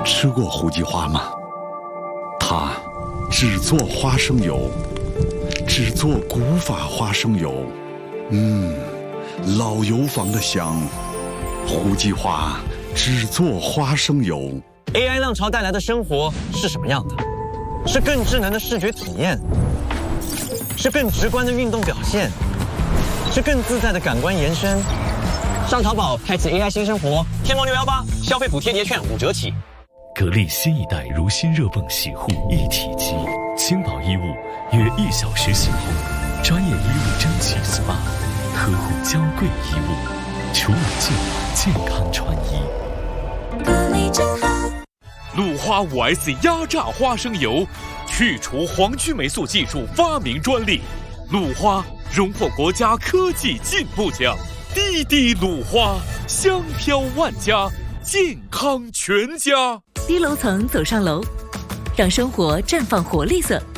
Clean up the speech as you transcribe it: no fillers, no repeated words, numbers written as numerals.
吃过胡姬花吗？它只做花生油，只做古法花生油。老油坊的香。胡姬花只做花生油。 AI 浪潮带来的生活是什么样的？是更智能的视觉体验，是更直观的运动表现，是更自在的感官延伸。上淘宝开启 AI 新生活，天猫618消费补贴叠券5折起。 格力新一代如新热泵洗护一体机，轻薄衣物约1小时洗后，专业衣物蒸汽 SPA， 呵护娇贵衣物，除霉健康穿衣。 格力真好。 鲁花5S 压榨花生油，去除黄曲霉素技术发明专利。鲁花荣获国家科技进步奖。滴滴鲁花，香飘万家，健康全家。 低楼层走上楼，让生活绽放活力色。